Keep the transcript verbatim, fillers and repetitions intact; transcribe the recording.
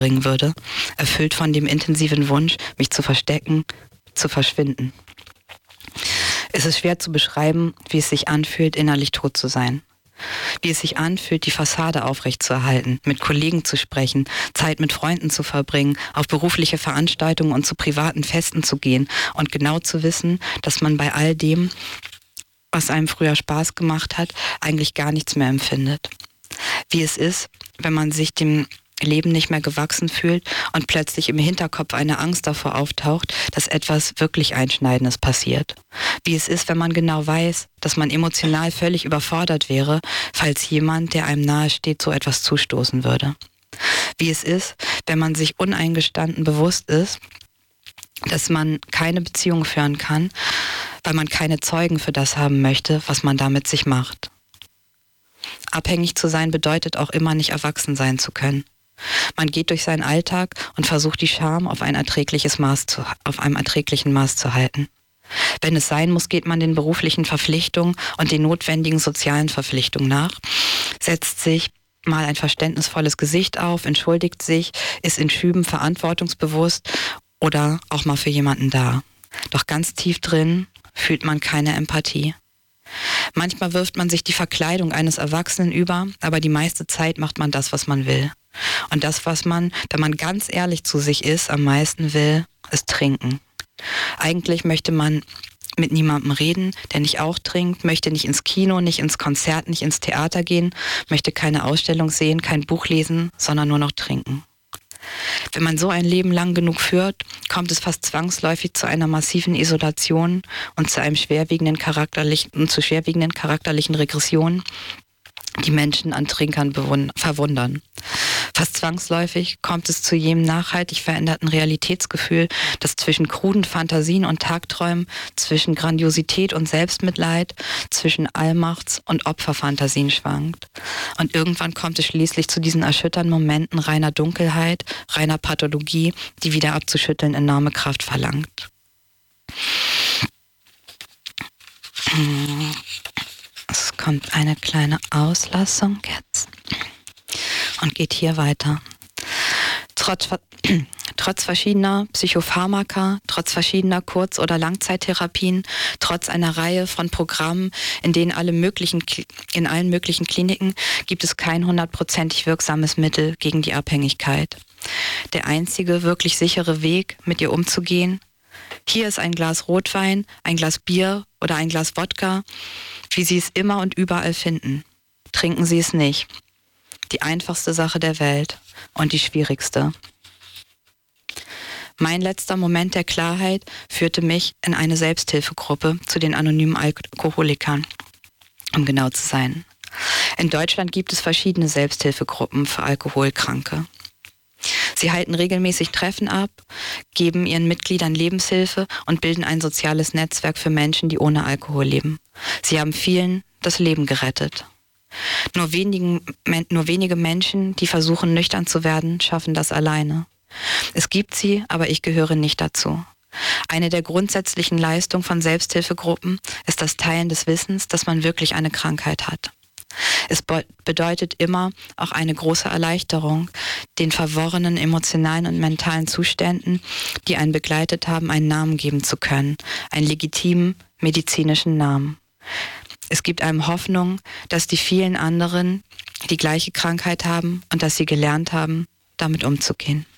bringen würde, erfüllt von dem intensiven Wunsch, mich zu verstecken, zu verschwinden. Es ist schwer zu beschreiben, wie es sich anfühlt, innerlich tot zu sein. Wie es sich anfühlt, die Fassade aufrechtzuerhalten, mit Kollegen zu sprechen, Zeit mit Freunden zu verbringen, auf berufliche Veranstaltungen und zu privaten Festen zu gehen und genau zu wissen, dass man bei all dem, was einem früher Spaß gemacht hat, eigentlich gar nichts mehr empfindet. Wie es ist, wenn man sich dem Leben nicht mehr gewachsen fühlt und plötzlich im Hinterkopf eine Angst davor auftaucht, dass etwas wirklich Einschneidendes passiert. Wie es ist, wenn man genau weiß, dass man emotional völlig überfordert wäre, falls jemand, der einem nahe steht, so etwas zustoßen würde. Wie es ist, wenn man sich uneingestanden bewusst ist, dass man keine Beziehung führen kann, weil man keine Zeugen für das haben möchte, was man da mit sich macht. Abhängig zu sein bedeutet auch immer nicht erwachsen sein zu können. Man geht durch seinen Alltag und versucht die Scham auf ein erträgliches Maß zu, auf einem erträglichen Maß zu halten. Wenn es sein muss, geht man den beruflichen Verpflichtungen und den notwendigen sozialen Verpflichtungen nach, setzt sich mal ein verständnisvolles Gesicht auf, entschuldigt sich, ist in Schüben verantwortungsbewusst oder auch mal für jemanden da. Doch ganz tief drin fühlt man keine Empathie. Manchmal wirft man sich die Verkleidung eines Erwachsenen über, aber die meiste Zeit macht man das, was man will. Und das, was man, wenn man ganz ehrlich zu sich ist, am meisten will, ist trinken. Eigentlich möchte man mit niemandem reden, der nicht auch trinkt, möchte nicht ins Kino, nicht ins Konzert, nicht ins Theater gehen, möchte keine Ausstellung sehen, kein Buch lesen, sondern nur noch trinken. Wenn man so ein Leben lang genug führt, kommt es fast zwangsläufig zu einer massiven Isolation und zu einem schwerwiegenden charakterlichen und zu schwerwiegenden charakterlichen Regressionen, die Menschen an Trinkern bewund- verwundern. Fast zwangsläufig kommt es zu jenem nachhaltig veränderten Realitätsgefühl, das zwischen kruden Fantasien und Tagträumen, zwischen Grandiosität und Selbstmitleid, zwischen Allmachts- und Opferfantasien schwankt. Und irgendwann kommt es schließlich zu diesen erschütternden Momenten reiner Dunkelheit, reiner Pathologie, die wieder abzuschütteln enorme Kraft verlangt. Es kommt eine kleine Auslassung jetzt und geht hier weiter. Trotz, trotz verschiedener Psychopharmaka, trotz verschiedener Kurz- oder Langzeittherapien, trotz einer Reihe von Programmen, in denen alle möglichen, in allen möglichen Kliniken, gibt es kein hundertprozentig wirksames Mittel gegen die Abhängigkeit. Der einzige wirklich sichere Weg, mit ihr umzugehen: hier ist ein Glas Rotwein, ein Glas Bier oder ein Glas Wodka, wie Sie es immer und überall finden. Trinken Sie es nicht. Die einfachste Sache der Welt und die schwierigste. Mein letzter Moment der Klarheit führte mich in eine Selbsthilfegruppe zu den anonymen Alkoholikern, um genau zu sein. In Deutschland gibt es verschiedene Selbsthilfegruppen für Alkoholkranke. Sie halten regelmäßig Treffen ab, geben ihren Mitgliedern Lebenshilfe und bilden ein soziales Netzwerk für Menschen, die ohne Alkohol leben. Sie haben vielen das Leben gerettet. Nur, wenigen, nur wenige Menschen, die versuchen, nüchtern zu werden, schaffen das alleine. Es gibt sie, aber ich gehöre nicht dazu. Eine der grundsätzlichen Leistungen von Selbsthilfegruppen ist das Teilen des Wissens, dass man wirklich eine Krankheit hat. Es be- bedeutet immer auch eine große Erleichterung, den verworrenen emotionalen und mentalen Zuständen, die einen begleitet haben, einen Namen geben zu können, einen legitimen medizinischen Namen. Es gibt einem Hoffnung, dass die vielen anderen die gleiche Krankheit haben und dass sie gelernt haben, damit umzugehen.